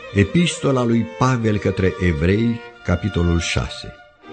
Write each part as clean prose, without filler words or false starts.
Epistola lui Pavel către Evrei, capitolul 6.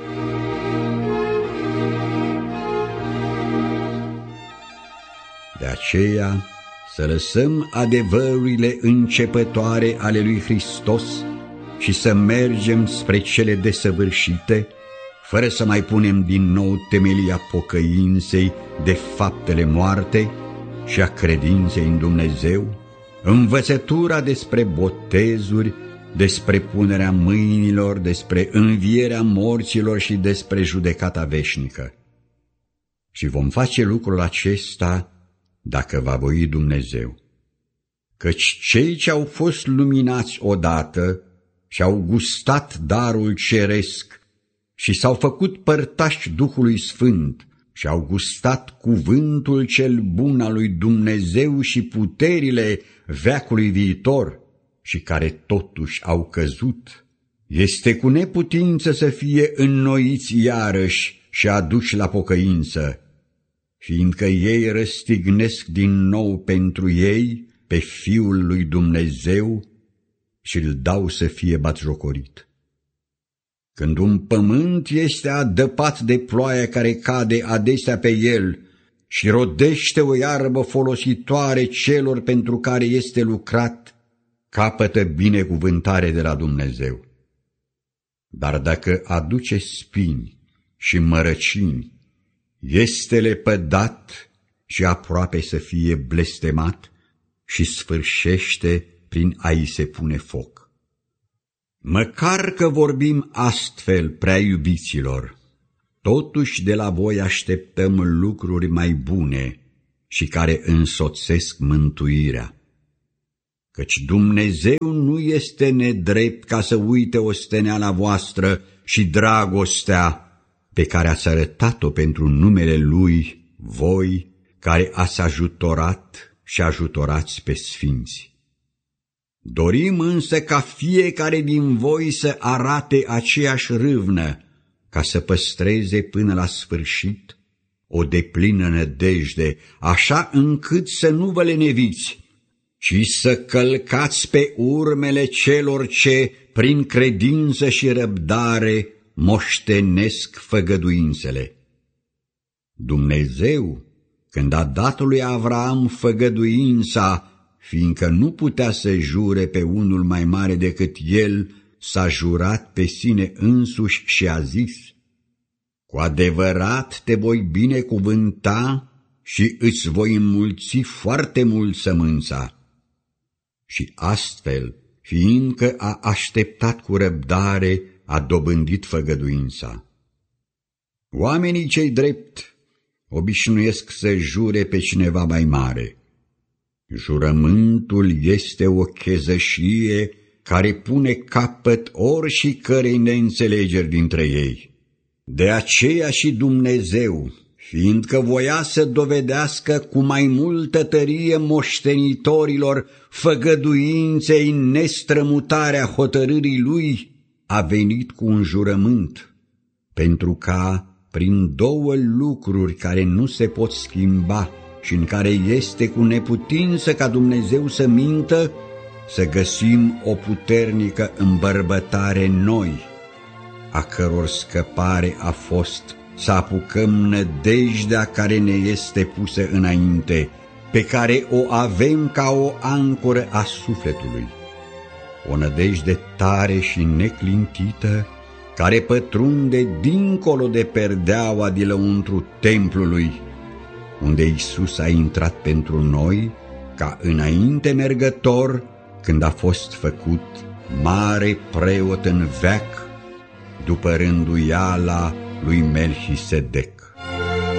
De aceea, să lăsăm adevărurile începătoare ale lui Hristos și să mergem spre cele desăvârșite, fără să mai punem din nou temelia pocăinței de faptele moarte și a credinței în Dumnezeu, învățătura despre botezuri, despre punerea mâinilor, despre învierea morților și despre judecata veșnică. Și vom face lucrul acesta dacă va voi Dumnezeu. Căci cei ce au fost luminați odată și au gustat darul ceresc și s-au făcut părtași Duhului Sfânt și au gustat cuvântul cel bun al lui Dumnezeu și puterile veacului viitor și care totuși au căzut, este cu neputință să fie înnoiți iarăși și aduși la pocăință, fiindcă ei răstignesc din nou pentru ei pe Fiul lui Dumnezeu și îl dau să fie batjocorit. Când un pământ este adăpat de ploaia care cade adesea pe el și rodește o iarbă folositoare celor pentru care este lucrat, capătă binecuvântare de la Dumnezeu. Dar dacă aduce spini și mărăcini, este lepădat și aproape să fie blestemat și sfârșește prin a-i se pune foc. Măcar că vorbim astfel, prea iubiților, totuși de la voi așteptăm lucruri mai bune și care însoțesc mântuirea. Căci Dumnezeu nu este nedrept ca să uite osteneala voastră și dragostea pe care ați arătat-o pentru numele Lui, voi care ați ajutorat și ajutorați pe sfinți. Dorim însă ca fiecare din voi să arate aceeași râvnă, ca să păstreze până la sfârșit o deplină nădejde, așa încât să nu vă leneviți, ci să călcați pe urmele celor ce, prin credință și răbdare, moștenesc făgăduințele. Dumnezeu, când a dat lui Avraam făgăduința, fiindcă nu putea să jure pe unul mai mare decât el, s-a jurat pe sine însuși și a zis: cu adevărat te voi binecuvânta și îți voi înmulți foarte mult sămânța. Și astfel, fiindcă a așteptat cu răbdare, a dobândit făgăduința. Oamenii cei drept obișnuiesc să jure pe cineva mai mare. Jurământul este o chezășie care pune capăt oricărei neînțelegeri dintre ei. De aceea și Dumnezeu, fiindcă voia să dovedească cu mai multă tărie moștenitorilor făgăduinței în nestrămutarea hotărârii Lui, a venit cu un jurământ, pentru ca, prin două lucruri care nu se pot schimba și în care este cu neputință ca Dumnezeu să mintă, să găsim o puternică îmbărbătare noi, a căror scăpare a fost să apucăm nădejdea care ne este pusă înainte, pe care o avem ca o ancoră a sufletului. O nădejde tare și neclintită, care pătrunde dincolo de perdeaua de lăuntru templului, unde Iisus a intrat pentru noi ca înainte mergător, când a fost făcut mare preot în veac, după rânduiala lui Melchisedec.